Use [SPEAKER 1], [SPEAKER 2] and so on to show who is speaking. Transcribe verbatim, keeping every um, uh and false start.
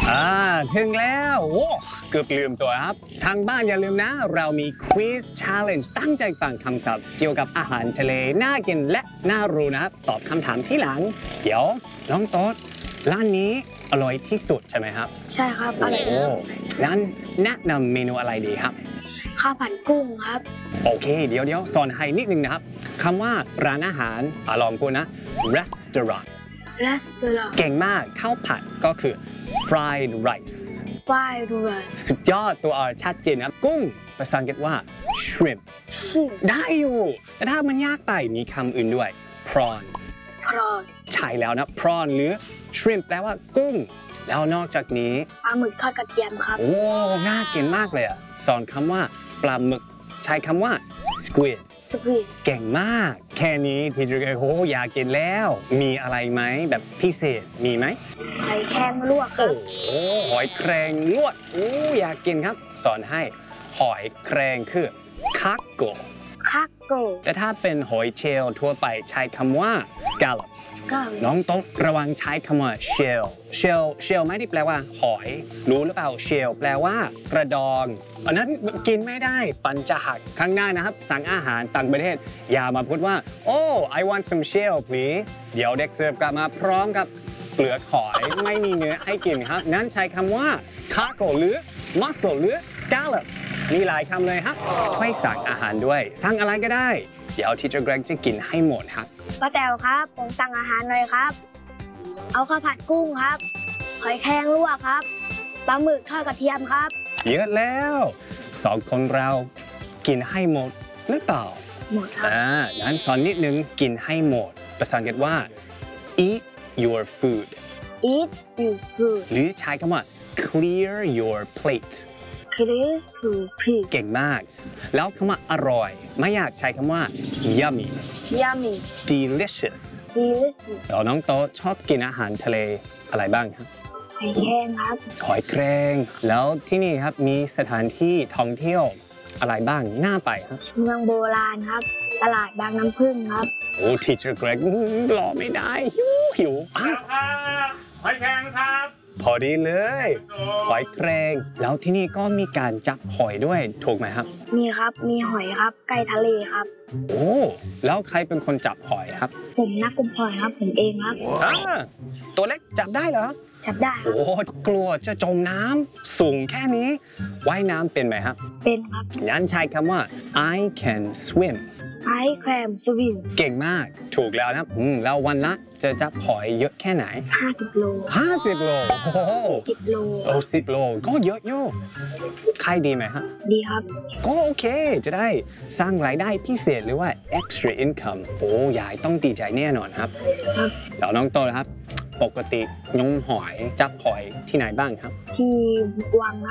[SPEAKER 1] อ่าถึงแล้วโอ้เกือบลืมตัวครับทางบ้านอย่าลืมนะเรามี Quiz Challenge ตั้งใจฟังคำศัพท์เกี่ยวกับอาหารทะเลน่ากินและน่ารู้นะครับตอบคำถามที่หลังเดี๋ยวน้องโต๊ดร้านนี้อร่อยที่สุดใช่ไหมครับ
[SPEAKER 2] ใช่ครับอร่อย
[SPEAKER 1] โอ้งั้นแนะนำเมนูอะไรดีครับ
[SPEAKER 2] ข้าวผัดกุ้งครับ
[SPEAKER 1] โอเคเดี๋ยวเดี๋ยวสอนให้นิดนึงนะครับคำว่าร้านอาหารอ่ะลองพูดนะ restaurant
[SPEAKER 2] และสเตอร์
[SPEAKER 1] เก่งมากข้าวผัดก็คือ fried rice
[SPEAKER 2] ฟายรูส
[SPEAKER 1] สุดยอดตัว R ชัดเจนนะครับกุ้งภาษาอังกฤษว่า shrimp
[SPEAKER 2] ชื่อ
[SPEAKER 1] ได้อยู่ แต่ถ้ามันยากไปมีคำอื่นด้วย prawn
[SPEAKER 2] ครอน
[SPEAKER 1] ใช่แล้วนะ prawn หรือ shrimp แปลว่ากุ้ง แล้วนอกจากนี้
[SPEAKER 2] ปลาหมึกทอดกระเทียมครับ
[SPEAKER 1] โอ้น่ากินมากเลยอะสอนคำว่าปลาหมึกใช้คำว่า squid
[SPEAKER 2] สควีส
[SPEAKER 1] เก่งมาก แค่นี้ที่จะโอ้อยากกินแล้ว มีอะไรไหมแบบพิเศษมีไหม
[SPEAKER 2] หอยแครงลวกครั
[SPEAKER 1] โอ้
[SPEAKER 2] บ
[SPEAKER 1] โหหอยแครงลวกโอ้อยากกินครับ สอนให้หอยแครงคือคักโก
[SPEAKER 2] คักโก
[SPEAKER 1] แต่ถ้าเป็นหอยเชลล์ทั่วไปใช้คำว่า scallop
[SPEAKER 2] ก็
[SPEAKER 1] น้องต้องระวังใช้คำว่า shell shell shell ไม่ได้แปลว่าหอย รู้หรือเปล่า shell แปลว่ากระดองอันนั้นกินไม่ได้ปันจะหักข้างหน้านะครับ สั่งอาหารต่างประเทศ อย่ามาพูดว่า oh I want some shell please เดี๋ยวเด็กเสิร์ฟกลับมาพร้อมกับเปลือกหอยไม่มีเนื้อให้กินครับ นั้นใช้คำว่า cargo หรือ mussel หรือ scallop มีหลายคำเลยครับช่วยสั่งอาหารด้วย สั่งอะไรก็ได้ เดี๋ยวที่เจ้าเกรกจะกินให้หมดครับ
[SPEAKER 2] ป้าแต๋วครับ ผมสั่งอาหารหน่อยครับ เอาข้าวผัดกุ้งครับ หอยแครงลวกครับ ปลาหมึกทอดกระเทียมครับ
[SPEAKER 1] เยอะแล้วสองคนเรากินให้หมดหรือเปล่า
[SPEAKER 2] หมดครับ
[SPEAKER 1] อ่านั้นสอนนิดนึงกินให้หมดภาษาอังกฤษว่า eat your food
[SPEAKER 2] eat your food
[SPEAKER 1] หรือใช้คำว่า clear your plate
[SPEAKER 2] please to pig
[SPEAKER 1] เก่งมาก แล้วคำว่าอร่อย ไม่อยากใช้คำว่า yummy
[SPEAKER 2] yummy
[SPEAKER 1] delicious
[SPEAKER 2] delicious
[SPEAKER 1] แล้วน้องโต๊ะชอบกินอาหารทะเลอะไรบ้างครับ
[SPEAKER 2] หอยแครงครับ
[SPEAKER 1] หอยแครงแล้วที่นี่ครับมีสถานที่ท่องเที่ยวอะไรบ้างน่าไปครับ
[SPEAKER 2] เมืองโบราณครับ ตลาดบางน้ำพึ่งครับ
[SPEAKER 1] โอ้ teacher Greg รอไม่ได้หิวหิวอ้าว
[SPEAKER 3] ครับหอยแครงครับ
[SPEAKER 1] พอดีเลยหอยแครงแล้วที่นี่ก็มีการจับหอยด้วยถูกไหมครับ
[SPEAKER 2] มีครับ มีหอยครับ ไก่ทะเลครับ
[SPEAKER 1] โอ้แล้วใครเป็นคนจับหอยครับ
[SPEAKER 2] ผมนักกุมหอยครับ ผมเองครับ
[SPEAKER 1] อ่าตัวเล็กจับได้เหรอ
[SPEAKER 2] จับได้ครับ
[SPEAKER 1] โอ้กลัวจะจมน้ำสูงแค่นี้ว่ายน้ำเป็นไหมครับ
[SPEAKER 2] เป็นครับ
[SPEAKER 1] งั้นใช้คำว่า I can swim
[SPEAKER 2] ไอแครมสวิง
[SPEAKER 1] เก่งมากถูกแล้วนะครับอืมแล้ววันละจะจับหอยเยอะแค่ไหน
[SPEAKER 2] ห้าสิบโล
[SPEAKER 1] ห้าสิบโลโอ้โห
[SPEAKER 2] สิบโล
[SPEAKER 1] โอ้สิบโลก็เยอะอยู่ขายดีไหมฮะ
[SPEAKER 2] ดีครับ
[SPEAKER 1] ก็โอเคจะได้สร้างรายได้พิเศษหรือว่า extra income โอ้ยายต้องดีใจแน่นอนครับ
[SPEAKER 2] ครับ
[SPEAKER 1] แล้วน้องโตนะครับ ปกติงมหอยจับหอยที่ไหนบ้างครับ
[SPEAKER 2] ที่วัง